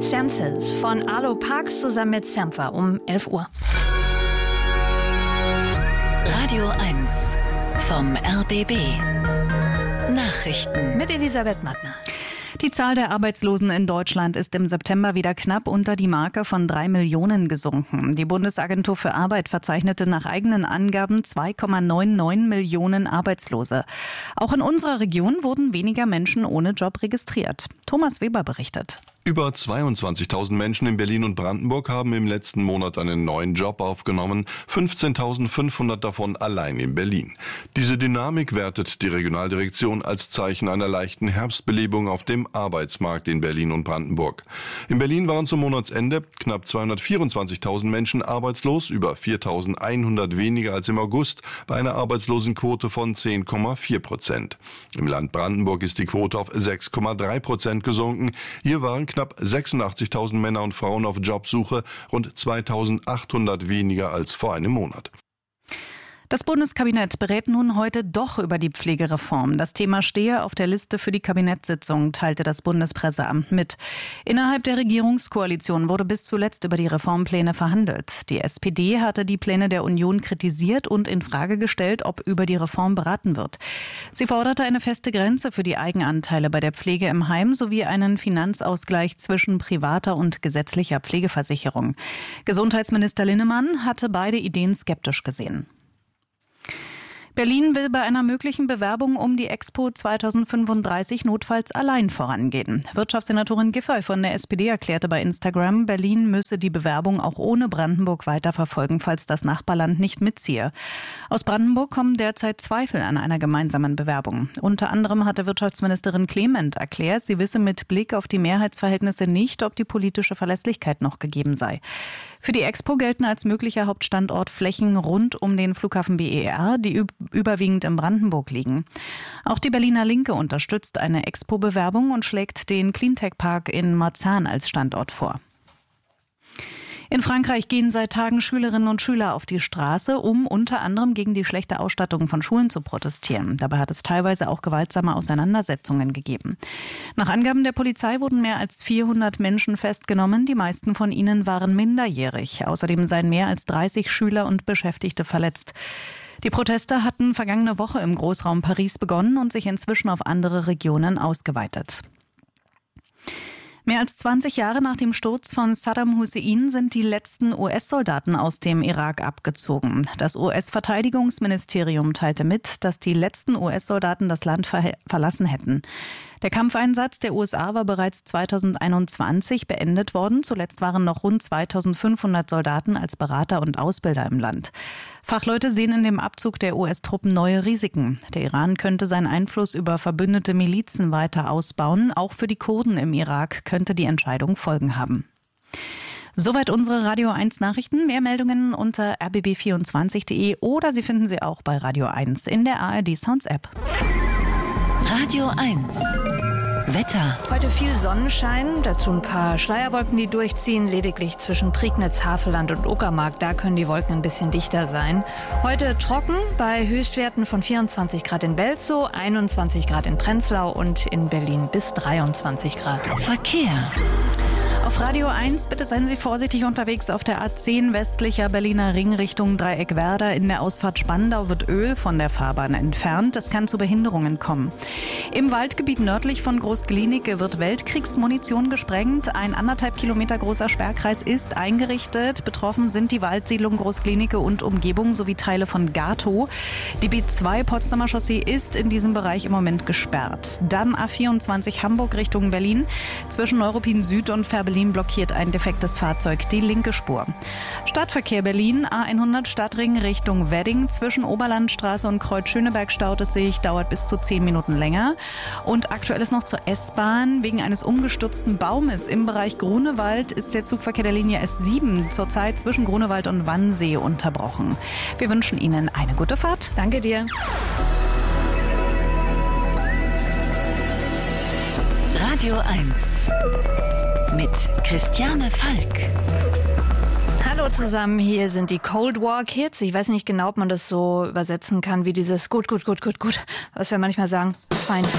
Senses von Arlo Parks zusammen mit Sampha um 11 Uhr. Radio 1 vom RBB. Nachrichten Mit Elisabeth Mattner. Die Zahl der Arbeitslosen in Deutschland ist im September wieder knapp unter die Marke von 3 Millionen gesunken. Die Bundesagentur für Arbeit verzeichnete nach eigenen Angaben 2,99 Millionen Arbeitslose. Auch in unserer Region wurden weniger Menschen ohne Job registriert. Thomas Weber berichtet. Über 22.000 Menschen in Berlin und Brandenburg haben im letzten Monat einen neuen Job aufgenommen, 15.500 davon allein in Berlin. Diese Dynamik wertet die Regionaldirektion als Zeichen einer leichten Herbstbelebung auf dem Arbeitsmarkt in Berlin und Brandenburg. In Berlin waren zum Monatsende knapp 224.000 Menschen arbeitslos, über 4.100 weniger als im August, bei einer Arbeitslosenquote von 10,4%. Im Land Brandenburg ist die Quote auf 6,3% gesunken. Hier waren knapp 86.000 Männer und Frauen auf Jobsuche, rund 2.800 weniger als vor einem Monat. Das Bundeskabinett berät nun heute doch über die Pflegereform. Das Thema stehe auf der Liste für die Kabinettssitzung, teilte das Bundespresseamt mit. Innerhalb der Regierungskoalition wurde bis zuletzt über die Reformpläne verhandelt. Die SPD hatte die Pläne der Union kritisiert und in Frage gestellt, ob über die Reform beraten wird. Sie forderte eine feste Grenze für die Eigenanteile bei der Pflege im Heim sowie einen Finanzausgleich zwischen privater und gesetzlicher Pflegeversicherung. Gesundheitsminister Linnemann hatte beide Ideen skeptisch gesehen. Berlin will bei einer möglichen Bewerbung um die Expo 2035 notfalls allein vorangehen. Wirtschaftssenatorin Giffey von der SPD erklärte bei Instagram, Berlin müsse die Bewerbung auch ohne Brandenburg weiterverfolgen, falls das Nachbarland nicht mitziehe. Aus Brandenburg kommen derzeit Zweifel an einer gemeinsamen Bewerbung. Unter anderem hatte Wirtschaftsministerin Clement erklärt, sie wisse mit Blick auf die Mehrheitsverhältnisse nicht, ob die politische Verlässlichkeit noch gegeben sei. Für die Expo gelten als möglicher Hauptstandort Flächen rund um den Flughafen BER, die überwiegend in Brandenburg liegen. Auch die Berliner Linke unterstützt eine Expo-Bewerbung und schlägt den Cleantech-Park in Marzahn als Standort vor. In Frankreich gehen seit Tagen Schülerinnen und Schüler auf die Straße, um unter anderem gegen die schlechte Ausstattung von Schulen zu protestieren. Dabei hat es teilweise auch gewaltsame Auseinandersetzungen gegeben. Nach Angaben der Polizei wurden mehr als 400 Menschen festgenommen. Die meisten von ihnen waren minderjährig. Außerdem seien mehr als 30 Schüler und Beschäftigte verletzt. Die Proteste hatten vergangene Woche im Großraum Paris begonnen und sich inzwischen auf andere Regionen ausgeweitet. Mehr als 20 Jahre nach dem Sturz von Saddam Hussein sind die letzten US-Soldaten aus dem Irak abgezogen. Das US-Verteidigungsministerium teilte mit, dass die letzten US-Soldaten das Land verlassen hätten. Der Kampfeinsatz der USA war bereits 2021 beendet worden. Zuletzt waren noch rund 2.500 Soldaten als Berater und Ausbilder im Land. Fachleute sehen in dem Abzug der US-Truppen neue Risiken. Der Iran könnte seinen Einfluss über verbündete Milizen weiter ausbauen. Auch für die Kurden im Irak könnte die Entscheidung Folgen haben. Soweit unsere Radio 1 Nachrichten. Mehr Meldungen unter rbb24.de oder Sie finden sie auch bei Radio 1 in der ARD Sounds App. Radio 1 Wetter. Heute viel Sonnenschein, dazu ein paar Schleierwolken, die durchziehen. Lediglich zwischen Prignitz, Havelland und Uckermark, da können die Wolken ein bisschen dichter sein. Heute trocken bei Höchstwerten von 24 Grad in Belzow, 21 Grad in Prenzlau und in Berlin bis 23 Grad. Verkehr. Auf Radio 1 bitte seien Sie vorsichtig unterwegs auf der A10 westlicher Berliner Ring Richtung Dreieckwerder. In der Ausfahrt Spandau wird Öl von der Fahrbahn entfernt. Es kann zu Behinderungen kommen. Im Waldgebiet nördlich von Groß-Glienicke wird Weltkriegsmunition gesprengt. Ein 1,5 Kilometer großer Sperrkreis ist eingerichtet. Betroffen sind die Waldsiedlung Groß-Glienicke und Umgebung sowie Teile von Gatow. Die B2 Potsdamer Chaussee ist in diesem Bereich im Moment gesperrt. Dann A24 Hamburg Richtung Berlin. Zwischen Neuruppin Süd und Fährberlin blockiert ein defektes Fahrzeug die linke Spur. Stadtverkehr Berlin, A100 Stadtring Richtung Wedding. Zwischen Oberlandstraße und Kreuz Schöneberg staut es sich, dauert bis zu 10 Minuten länger. Und aktuell ist noch zur S-Bahn. Wegen eines umgestürzten Baumes im Bereich Grunewald ist der Zugverkehr der Linie S7 zurzeit zwischen Grunewald und Wannsee unterbrochen. Wir wünschen Ihnen eine gute Fahrt. Danke dir. Radio 1 mit Christiane Falk. Hallo zusammen, hier sind die Cold War Kids. Ich weiß nicht genau, ob man das so übersetzen kann wie dieses gut, was wir manchmal sagen, fein.